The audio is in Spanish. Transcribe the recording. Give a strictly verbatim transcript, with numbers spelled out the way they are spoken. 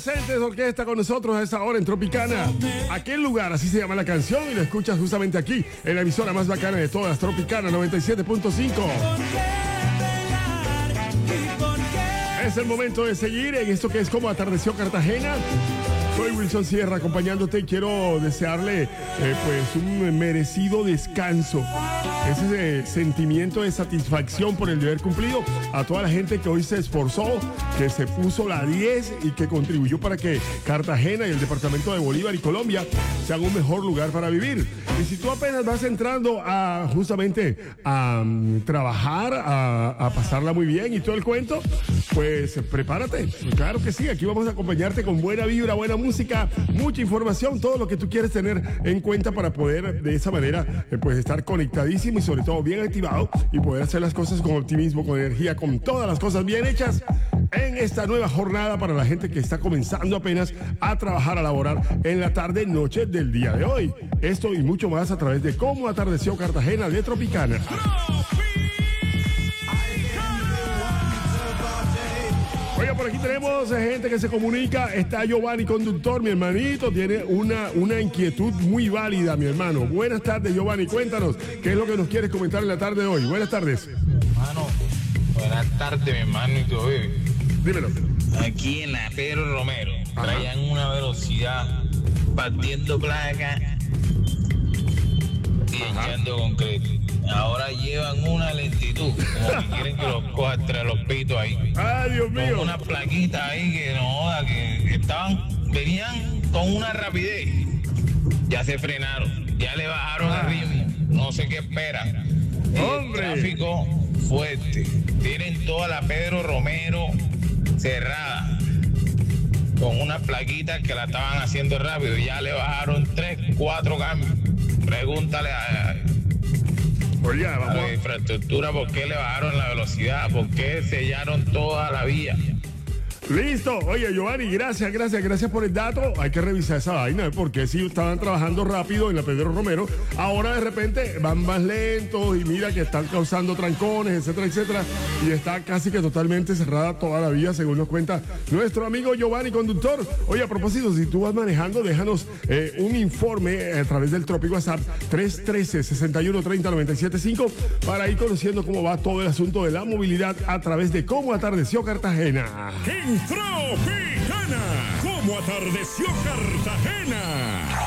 Presentes Orquesta con nosotros a esta hora en Tropicana. Aquel lugar, así se llama la canción, y lo escuchas justamente aquí, en la emisora más bacana de todas, Tropicana noventa y siete punto cinco. Es el momento de seguir en esto que es Como Atardeció Cartagena. Soy Wilson Sierra acompañándote y quiero desearle eh, pues un merecido descanso. Ese eh, sentimiento de satisfacción por el deber cumplido a toda la gente que hoy se esforzó, que se puso la diez y que contribuyó para que Cartagena y el departamento de Bolívar y Colombia sean un mejor lugar para vivir. Y si tú apenas vas entrando a justamente a um, trabajar, a, a pasarla muy bien y todo el cuento, pues prepárate. Claro que sí, aquí vamos a acompañarte con buena vibra, buena música, mucha información, todo lo que tú quieres tener en cuenta para poder de esa manera eh, pues estar conectadísimo y sobre todo bien activado y poder hacer las cosas con optimismo, con energía, con todas las cosas bien hechas en esta nueva jornada para la gente que está comenzando apenas a trabajar, a laborar en la tarde, noche del día de hoy. Esto y mucho más a través de Cómo Atardeció Cartagena de Tropicana. Oiga, por aquí tenemos gente que se comunica. Está Giovanni Conductor, mi hermanito. Tiene una, una inquietud muy válida, mi hermano. Buenas tardes, Giovanni. Cuéntanos, ¿qué es lo que nos quieres comentar en la tarde de hoy? Buenas tardes. Hermano, buenas tardes, mi hermano. Y todo, eh. Dímelo. Aquí en la Pedro Romero, Ajá. Traían una velocidad partiendo placa y Ajá. echando concreto. Ahora llevan una lentitud, como que quieren que los coja entre los pitos ahí. ¡Ay, Dios mío! Con una plaquita ahí que no joda, que estaban, venían con una rapidez. Ya se frenaron, ya le bajaron Ah. el ritmo. No sé qué esperan. ¡Hombre! El tráfico fuerte. Tienen toda la Pedro Romero cerrada. Con una plaquita que la estaban haciendo rápido. Ya le bajaron tres, cuatro cambios. Pregúntale a, Oiga, a vamos. la infraestructura por qué le bajaron la velocidad, por qué sellaron toda la vía. Listo. Oye, Giovanni, gracias, gracias, gracias por el dato. Hay que revisar esa vaina, porque si estaban trabajando rápido en la Pedro Romero, ahora de repente van más lentos y mira que están causando trancones, etcétera, etcétera. Y está casi que totalmente cerrada toda la vía, según nos cuenta nuestro amigo Giovanni Conductor. Oye, a propósito, si tú vas manejando, déjanos eh, un informe a través del Tropic WhatsApp tres uno tres, seis uno tres cero, nueve siete cinco para ir conociendo cómo va todo el asunto de la movilidad a través de Cómo Atardeció Cartagena. En Tropicana, como atardeció Cartagena.